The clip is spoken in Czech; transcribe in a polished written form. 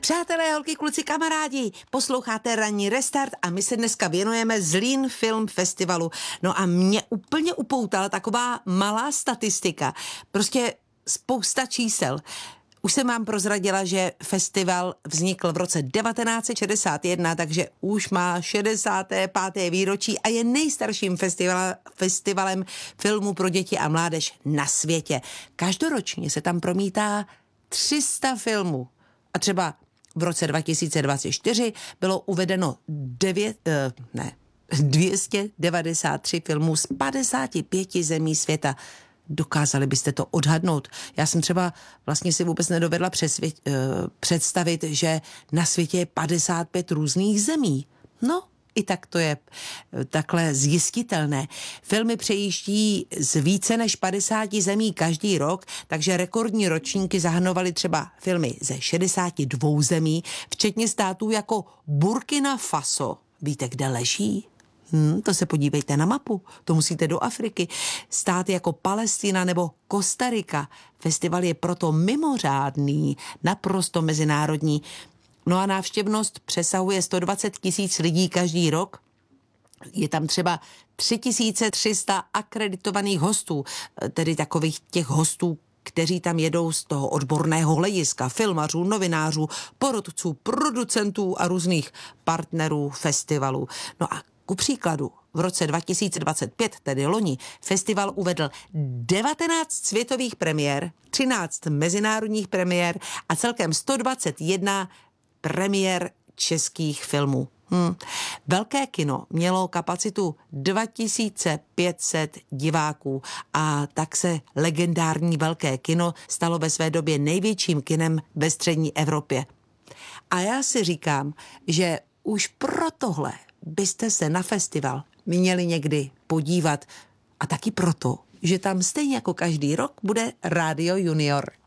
Přátelé, holky, kluci, kamarádi, posloucháte Ranní restart a my se dneska věnujeme Zlín Film Festivalu. No a mě úplně upoutala taková malá statistika, prostě spousta čísel. Už jsem vám prozradila, že festival vznikl v roce 1961, takže už má 65. výročí a je nejstarším festivalem filmu pro děti a mládež na světě. Každoročně se tam promítá 300 filmů. A třeba v roce 2024 bylo uvedeno 293 filmů z 55 zemí světa. Dokázali byste to odhadnout? Já jsem třeba vlastně si vůbec nedovedla představit, že na světě je 55 různých zemí. No, i tak to je takhle zjistitelné. Filmy přejíždí z více než 50 zemí každý rok, takže rekordní ročníky zahrnovaly třeba filmy ze 62 zemí, včetně států jako Burkina Faso. Víte, kde leží? To se podívejte na mapu, to musíte do Afriky. Státy jako Palestina nebo Kostarika. Festival je proto mimořádný, naprosto mezinárodní. No a návštěvnost přesahuje 120 000 lidí každý rok. Je tam třeba 3300 akreditovaných hostů, tedy takových těch hostů, kteří tam jedou z toho odborného hlediska, filmařů, novinářů, porodců, producentů a různých partnerů festivalu. No a ku příkladu, v roce 2025, tedy loni, festival uvedl 19 světových premiér, 13 mezinárodních premiér a celkem 121 premiér českých filmů. Velké kino mělo kapacitu 2500 diváků a tak se legendární Velké kino stalo ve své době největším kinem ve střední Evropě. A já si říkám, že už pro tohle byste se na festival měli někdy podívat a taky proto, že tam stejně jako každý rok bude Rádio Junior.